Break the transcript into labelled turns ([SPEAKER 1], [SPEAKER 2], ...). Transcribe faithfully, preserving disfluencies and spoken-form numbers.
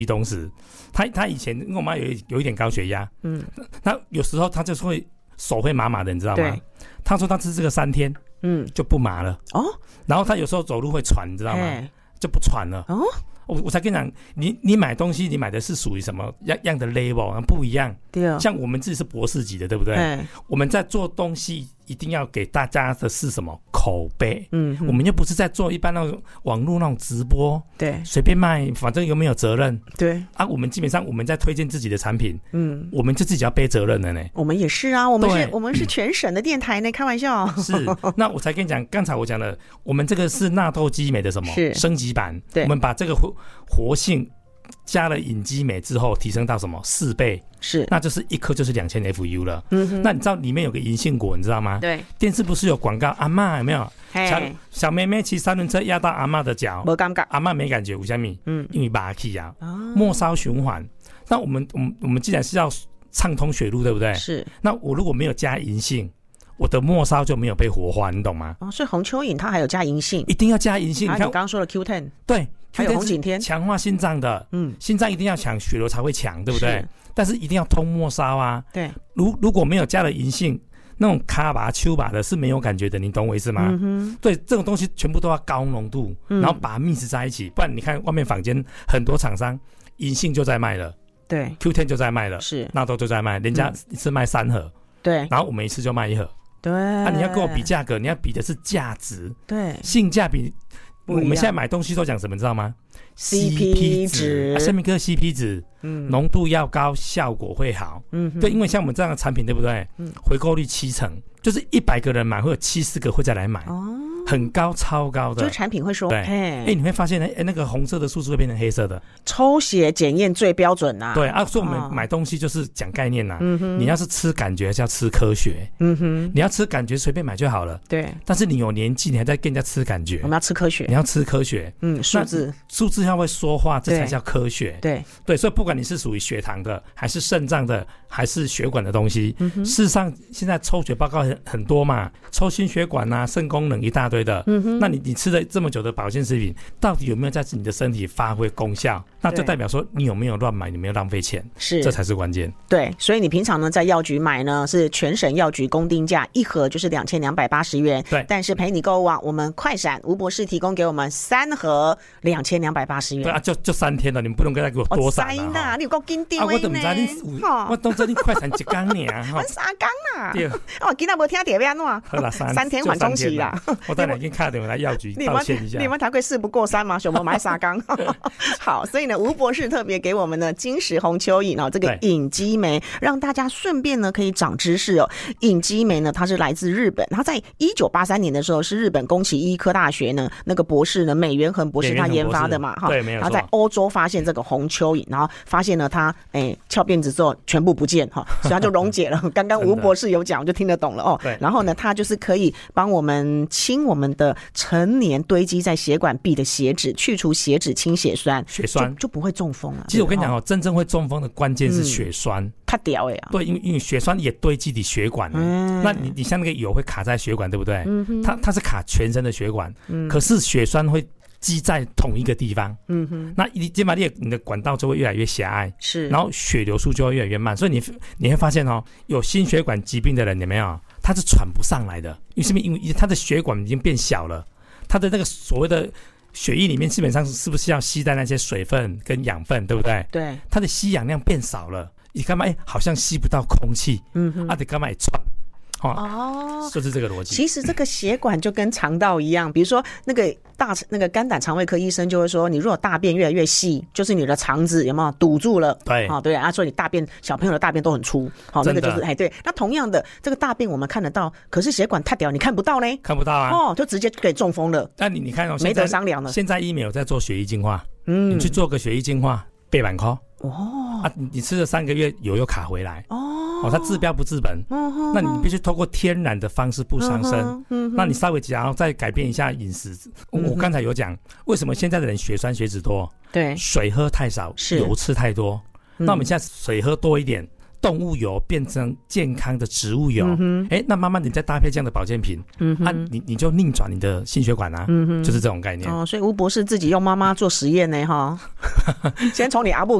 [SPEAKER 1] 东石，他他以前因为我妈有有一点高血压，嗯，那有时候他就是会手会麻麻的，你知道吗？他说他吃这个三天，嗯，就不麻了哦。然后他有时候走路会喘，你知道吗？就不喘了哦。我我才跟你讲，你你买东西，你买的是属于什么样样的 label 不一样？对啊，像我们自己是博士级的，对不对？我们在做东西一定要给大家的是什么口碑？嗯，我们又不是在做一般那种网络那种直播，对，随便卖，反正又没有责任。对啊，我们基本上我们在推荐自己的产品，嗯，我们就自己要背责任的呢。
[SPEAKER 2] 我们也是啊，我们是我们是全省的电台呢，开玩笑。
[SPEAKER 1] 是，那我才跟你讲，刚才我讲的，我们这个是纳豆激酶的什么升级版？对，我们把这个活活性加了隐激酶之后，提升到什么四倍？是，那就是一颗就是两千 F U 了。嗯哼，那你知道里面有个银杏果，你知道吗？对，电视不是有广告？阿嬷有没有？小小妹妹骑三轮车压到阿嬷的脚，没感觉，阿嬷没感觉，为什么？嗯，因为拔气啊，末梢循环。那我们我们我们既然是要畅通血路，对不对？是。那我如果没有加银杏，我的末梢就没有被活化，你懂吗？
[SPEAKER 2] 哦，所以红蚯蚓它还有加银杏，
[SPEAKER 1] 一定要加银杏。
[SPEAKER 2] 你看我刚刚说的 Q 十，
[SPEAKER 1] 对。
[SPEAKER 2] 还有红景天
[SPEAKER 1] 强化心脏的，嗯，心脏一定要强，血流才会强，对不对？但是一定要通末梢啊。对，如如果没有加了银杏，那种卡拔、丘拔的是没有感觉的，你懂我意思吗？嗯哼，对，这种东西全部都要高浓度，嗯、然后把它 mix 在一起，不然你看外面坊间很多厂商银杏就在卖了，对 ，Q 十 就在卖了，是纳豆就在卖，人家一次卖三盒，对，然后我们一次就卖一盒，对，啊，你要跟我比价格，你要比的是价值，对，性价比。我们现在买东西都讲什么，你知道吗
[SPEAKER 2] ？C P 值，
[SPEAKER 1] 下面个 C P 值，嗯，浓度要高，效果会好，嗯，对，因为像我们这样的产品，对不对？嗯，回购率七成，就是一百个人买，会有七十个会再来买，哦，很高，超高的，
[SPEAKER 2] 就是产品会说，
[SPEAKER 1] 对，哎，你会发现，哎，那个红色的数字会变成黑色的，
[SPEAKER 2] 抽血检验最标准呐，
[SPEAKER 1] 对啊，所以我们买东西就是讲概念呐，嗯哼，你要是吃感觉，是要吃科学，嗯哼，你要吃感觉随便买就好了，对，但是你有年纪，你还在跟人家吃感觉，
[SPEAKER 2] 我们要吃科学，
[SPEAKER 1] 你要吃科学，
[SPEAKER 2] 嗯，数字，
[SPEAKER 1] 数字要会说话，这才叫科学，对对，所以不管你是属于血糖的，还是肾脏的，还是血管的东西，嗯哼，事实上现在抽血报告很很多嘛，抽心血管啊，肾功能一大堆的，嗯哼，那你你吃了这么久的保健食品，到底有没有在你的身体发挥功效？那就代表说你有没有乱买，你没有浪费钱，是，这才是关键。
[SPEAKER 2] 对，所以你平常呢在药局买呢是全省药局公定价，一盒就是两千两百八十元。对，但是陪你购物网我们快闪吴博士提供给我们三盒两千两百八十元。
[SPEAKER 1] 对啊，就就三天了，你们不能再给我多闪了。
[SPEAKER 2] 我知啦，你有够紧张的呢。
[SPEAKER 1] 啊，我都不知道你，我当作你快闪一天呢。
[SPEAKER 2] 我三天啦。对，我今天没听到要安怎？
[SPEAKER 1] 好啦，三
[SPEAKER 2] 三天缓冲期啦。
[SPEAKER 1] 我当然已经打电话来药局道歉一下。
[SPEAKER 2] 你们台贵事不过三嘛，熊猫买三缸。好，所以呢，吴博士特别给我们的金石红蚯蚓哦，这个隐基酶，让大家顺便呢可以长知识哦。隐基酶呢，它是来自日本，它在一九八三年的时候是日本宫崎医科大学呢那个博士呢美元恒博士他研发的嘛，哈，对，没有错。然后在欧洲发现这个红蚯蚓，然后发现了它哎翘辫子之后全部不见哈，所以它就溶解了。刚刚吴博士有讲，我就听得懂了哦。对。然后呢，它就是可以帮我们清我们的成年堆积在血管壁的血脂，去除血脂、清血栓，血栓 就, 就不会中风了。
[SPEAKER 1] 其实我跟你讲哦，真正会中风的关键是血栓。嗯，
[SPEAKER 2] 太屌了呀！
[SPEAKER 1] 对，因为因为血栓也堆积你血管，嗯，那你你像那个油会卡在血管，对不对？嗯，它它是卡全身的血管，嗯，可是血栓会积在同一个地方，嗯哼，那你基本上你的管道就会越来越狭隘，是，然后血流速就会越来越慢，所以你你会发现哦，有心血管疾病的人有没有？他是喘不上来的，因为什么？因为他的血管已经变小了，他的那个所谓的血液里面基本上是不是要吸带那些水分跟养分，对不对？对，它的吸氧量变少了，你干嘛？哎，好像吸不到空气，嗯哼，啊，得干嘛？也喘。哦，就是这个逻辑。
[SPEAKER 2] 其实这个血管就跟肠道一样，比如说那个大那个肝胆肠胃科医生就会说，你如果大便越来越细，就是你的肠子有没有堵住了？对，哦对啊，所以你大便小朋友的大便都很粗，好，那个就是哎对。那同样的这个大便我们看得到，可是血管太屌，你看不到呢？
[SPEAKER 1] 看不到啊，
[SPEAKER 2] 哦，就直接给中风了。
[SPEAKER 1] 那你你看哦，
[SPEAKER 2] 没得商量了。
[SPEAKER 1] 现在医美有在做血液净化，嗯，你去做个血液净化，八万块哦啊，你吃了三个月油又卡回来哦。哦，它治标不治本，嗯，那你必须透过天然的方式不伤身，嗯，那你稍微想要再改变一下饮食，嗯，我刚才有讲，为什么现在的人血栓血脂多？对，水喝太少，油吃太多，嗯，那我们现在水喝多一点， 动物油变成健康的植物油，哎、嗯欸，那慢慢你再搭配这样的保健品，嗯啊，你你就逆转你的心血管啊，嗯就是这种概念。
[SPEAKER 2] 哦，所以吴博士自己用妈妈做实验呢，哈，先从你阿布